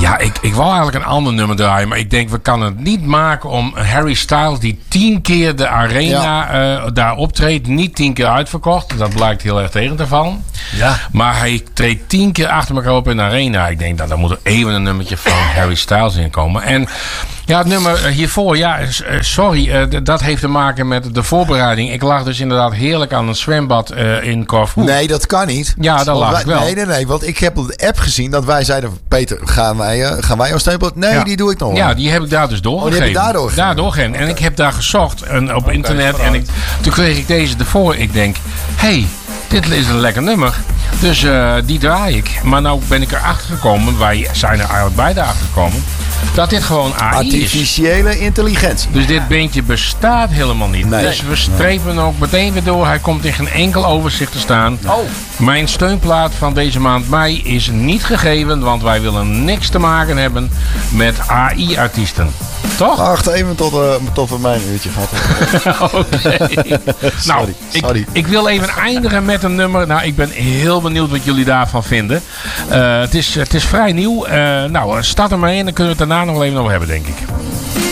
Ja, ik wou eigenlijk een ander nummer draaien. Maar ik denk, we kunnen het niet maken om Harry Styles... die 10 keer de arena daar optreedt... niet 10 keer uitverkocht. Dat blijkt heel erg tegen te vallen. Ja. Maar hij treedt 10 keer achter elkaar op in de arena. Ik denk, daar moet er even een nummertje van Harry Styles in komen. En ja, het nummer hiervoor... sorry, dat heeft te maken met de voorbereiding. Ik lag dus inderdaad heerlijk aan een zwembad in Corfu. Nee, dat kan niet. Ja, dat lag ik wel. Nee, want ik heb op de app gezien dat wij zeiden... Peter, gaan wij jouw stempel? Nee, die doe ik nog wel. Ja, die heb ik daar dus doorgegeven. Die heb je daardoor gegeven? En ik heb daar gezocht op internet. En toen kreeg ik deze ervoor. Ik denk, dit is een lekker nummer. Dus die draai ik. Maar nou ben ik erachter gekomen. Wij zijn er eigenlijk beide achter gekomen. Dat dit gewoon AI is. Artificiële intelligentie. Dus dit beentje bestaat helemaal niet. Nee. Dus we strepen ook meteen weer door. Hij komt in geen enkel overzicht te staan. Oh. Mijn steunplaat van deze maand mei is niet gegeven. Want wij willen niks te maken hebben met AI-artiesten. Toch? Wacht even tot we mijn uurtje gaat. Oké. Nou, sorry. ik wil even eindigen met een nummer. Nou, ik ben heel benieuwd wat jullie daarvan vinden. Het is vrij nieuw. Start er maar in. Dan kunnen we het daarna nog wel even over hebben, denk ik.